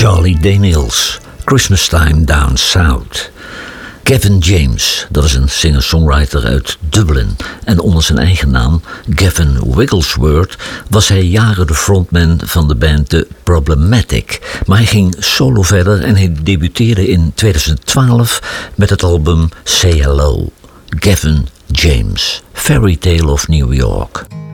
Charlie Daniels, Christmas Time Down South. Gavin James, dat is een singer-songwriter uit Dublin. En onder zijn eigen naam, Gavin Wigglesworth, was hij jaren de frontman van de band The Problematic. Maar hij ging solo verder en hij debuteerde in 2012 met het album Say Hello. Gavin James, Fairy Tale of New York.